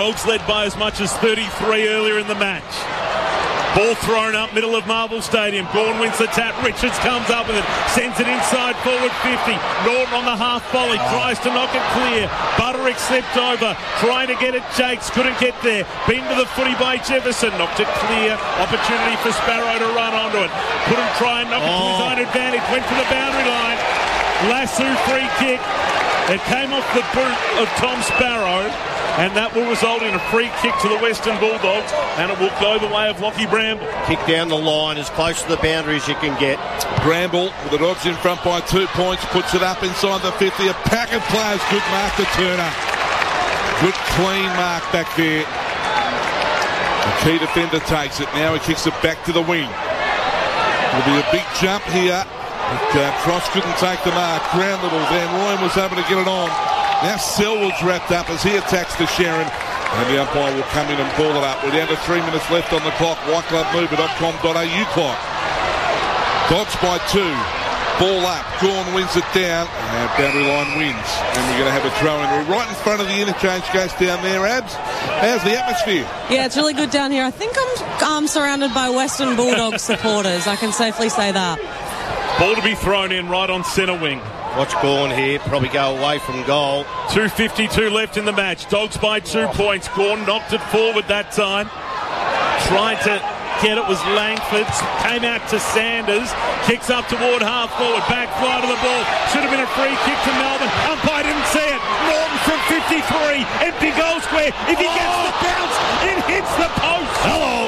Dogs led by as much as 33 earlier in the match. Ball thrown up, middle of Marvel Stadium. Gawn wins the tap. Richards comes up with it. Sends it inside, forward 50. Norton on the half volley. Tries to knock it clear. Butterick slipped over. Trying to get it. Jakes couldn't get there. Been to the footy by Jefferson. Knocked it clear. Opportunity for Sparrow to run onto it. Couldn't try and knock it to his own advantage. Went to the boundary line. Lasso free kick. It came off the boot of Tom Sparrow, and that will result in a free kick to the Western Bulldogs, and it will go the way of Lachie Bramble. Kick down the line as close to the boundary as you can get. Bramble, with the Dogs in front by 2 points, puts it up inside the 50. A pack of players. Good mark to Turner. Good clean mark back there. The key defender takes it. Now he kicks it back to the wing. It'll be a big jump here. Cross couldn't take the mark. Ground little. Van Rooyen was able to get it on. Now Selwood's wrapped up as he attacks to Sherrin. And the umpire will come in and ball it up. We're down to 3 minutes left on the clock. whiteclubmover.com.au clock. Dogs by 2. Ball up. Gawn wins it down. And boundary line wins. And we're going to have a throw in. We're right in front of the interchange case down there, Abs. How's the atmosphere? Yeah, it's really good down here. I think I'm surrounded by Western Bulldogs supporters. I can safely say that. Ball to be thrown in right on centre wing. Watch Gawn here, probably go away from goal. 2:52 left in the match. Dogs by 2 points. Gawn knocked it forward that time. Tried to get it was Langford. Came out to Sanders. Kicks up toward half forward. Back fly to the ball. Should have been a free kick to Melbourne. Umpire didn't see it. Norton from 53. Empty goal square. If he gets the bounce, it hits the post. Hello.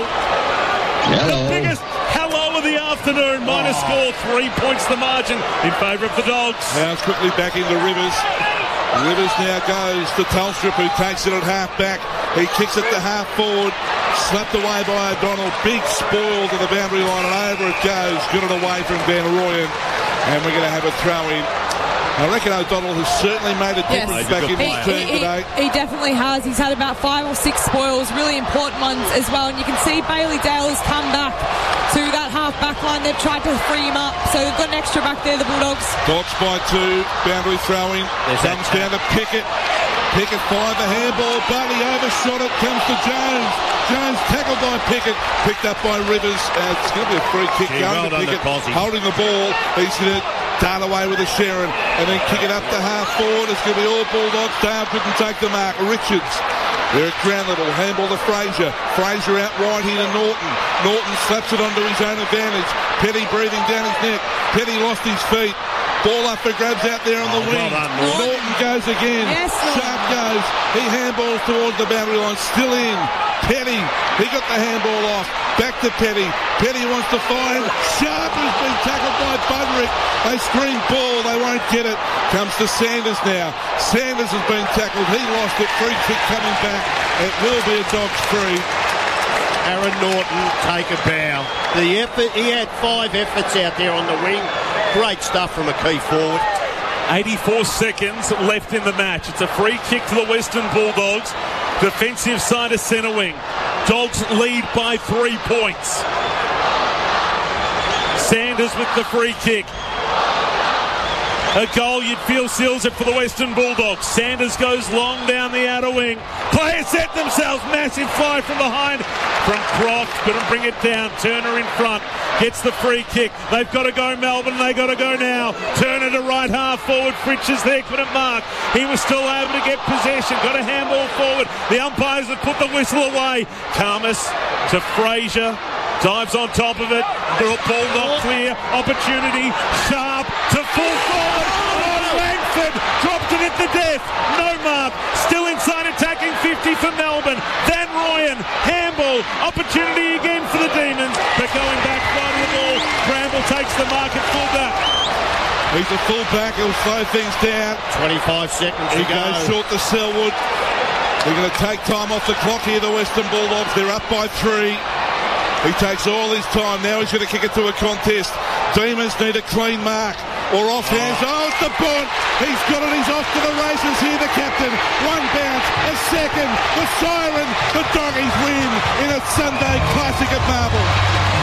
The biggest hello of the afternoon. Minus score. 3 points the margin in favour of the Dogs. Now it's quickly back into Rivers. Rivers now goes to Telstra, who takes it at half back. He kicks it to half forward. Slapped away by O'Donnell. Big spoil to the boundary line, and over it goes. Got it away from Van Rooyen. And we're going to have a throw in. I reckon O'Donnell has certainly made a difference back in his team today. He definitely has. He's had about 5 or 6 spoils, really important ones as well. And you can see Bailey Dale has come back to that half-back line. They've tried to free him up, so they've got an extra back there, the Bulldogs. Dogs by 2, boundary throwing. Comes down to Pickett. Pickett fired the handball. Barley overshot it, comes to Jones. Jones tackled by Pickett, picked up by Rivers. It's going to be a free kick going to Pickett. Holding the ball. He's going to dart away with a Sherrin and then kick it up to half forward. It's going to be all Bulldogs. Dale couldn't take the mark. Richards. They're at ground level. Handball to Fraser. Fraser out right here to Norton. Norton slaps it onto his own advantage. Petty breathing down his neck. Petty lost his feet. Ball up for grabs out there on the wing. Norton goes again. Yes, Sharp goes. He handballs towards the boundary line. Still in. Petty. He got the handball off. Back to Petty. Petty wants to find. Sharp has been tackled by Butterick. They scream ball. They won't get it. Comes to Sanders now. Sanders has been tackled. He lost it. Free kick coming back. It will be a Dogs free. Aaron Norton take a bow. The effort, he had 5 efforts out there on the wing. Great stuff from a key forward. 84 seconds left in the match. It's a free kick to the Western Bulldogs. Defensive side of centre wing. Dogs lead by 3 points. Sanders with the free kick. A goal you'd feel seals it for the Western Bulldogs. Sanders goes long down the outer wing. Players set themselves. Massive fly from behind. From Croft. Couldn't bring it down. Turner in front. Gets the free kick. They've got to go Melbourne. They got to go now. Turner to right half forward. Fritsch is there. Couldn't mark. He was still able to get possession. Got a handball forward. The umpires have put the whistle away. Karmas to Fraser. Dives on top of it. Ball not clear. Opportunity. Sharp to full forward. Oh, Langford dropped it at the death. No mark. Still inside attacking 50 for Melbourne. Van Rooyen. Handball. Opportunity again for the Demons. But going back right of the ball. Bramble takes the mark at fullback. He's a fullback. He'll slow things down. 25 seconds to go. He goes short to Selwood. They're going to take time off the clock here, the Western Bulldogs. They're up by 3. He takes all his time. Now he's going to kick it to a contest. Demons need a clean mark. Or off hands. Oh, it's the Bont. He's got it. He's off to the races here, the captain. 1 bounce. A second. The siren. The Doggies win in a Sunday Classic at Marvel.